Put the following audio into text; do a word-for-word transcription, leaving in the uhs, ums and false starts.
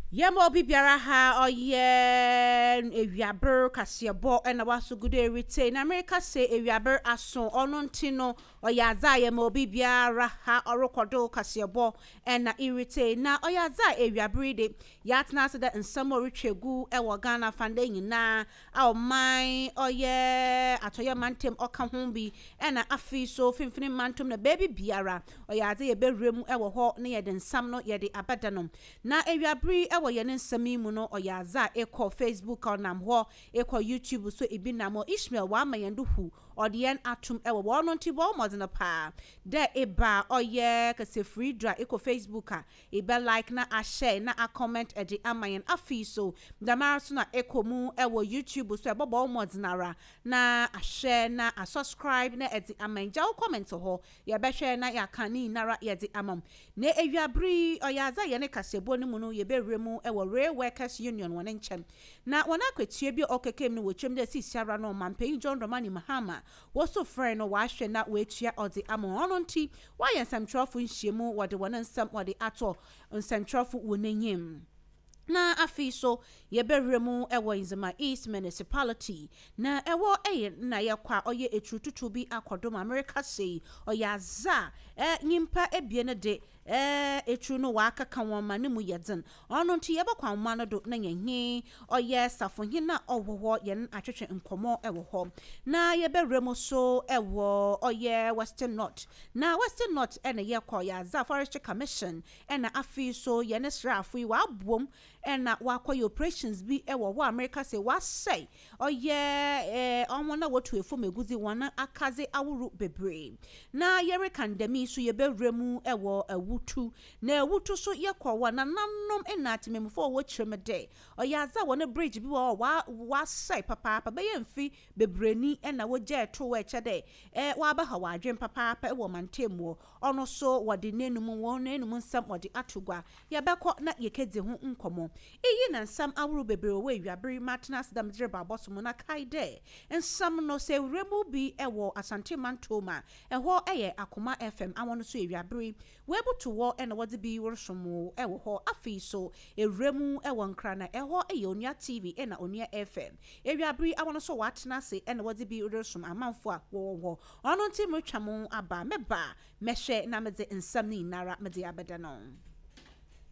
Yemo bibiara ha oye ewiaber kasebo ena waso gude retain America say ewiaber aso ono ntino oyaza yemo bibiara ha orokodo kasebo ena irite na oyaza ewiaber de yatna se da nsamo retwegu ewo Ghana fande nyina aw man oye atoye mantem oka ho bi ena afi so finfini mantum na baby biara oyaza ye berem ewo ho na ye de nsam no ye de abadanom na ewiaber ewo ye ne nsami mu no oyaza ekọ Facebook onam ho ekọ YouTube so ebi namo Ishmael wa mayendu hu odien atum ewo wono ntibo modena pa de eba oye kase free dra ekọ Facebook a ebe like na a share na a comment edi amayen afi so damara so na ekọ mu ewo YouTube so ebobo modenara na a share na a subscribe na edi amayen jaw comment ho ye be share na ya kani nara ye di amam na ewiabri oyaza ye ne kasebo ni mu no ye be remu ewo Rail Workers Union one nchem na wana kwetie bi okekem no wotwem de sisiara no mampen John Romani Mahama wo so frɛ no wa hwɛ na wetua ode amo ono nti wa yɛ nsamtrofo nhyiemu wode wona nsam wode ato nsamtrofo wonanyim na afi so ye beremu ewo Nzema East Municipality na ewo eye na ye kwa oye etrututu bi akodom America say oyaza eh nyimpa ebie ne de eh etru no waka kan won ma ne mu yedin ono nti ye bakwan ma no do na yenhi oye safohin na owowo ye atwetwe nkomo ewo ho na ye beremu so ewo oye Western North na Western North ene ye kwa yaza Forestry Commission ena afi so ye ne srafo wa bom ena wakwa operations bi ewo wo America say wa say oye eh onwona wotu efo meguzi wana akaze awuru bebre na yere kandemi so ye beremu ewo awutu na awutu so ye kwa wana nanom ena atimemfo wo kyeremede oyaza wona bridge bi wo wa wa say papa papa be yemfi bebreni ena wo je to we chede eh wa ba ha wa adwen papa papa ewo mantemu ono so wode nenum wo nenum nsam wode atugwa ye bekọ na ye kedi ho nkomo iyi na nsam awuru bebre we wiabere matnas dam dreba bosom na kaide nsam no se remu bi ewo Asante Mantoma eho eye Akoma F M awono so wiabere we buto wo ena wode bi worsomo ewo ho afi so eremu ewo nkra na eho eye Onua T V ena Onua F M ewiabere awono so watna se ena wode bi worsom amanfo a wo wo ono nti motwa mo aba meba mehwe na mede nsam ni nara mede abeda no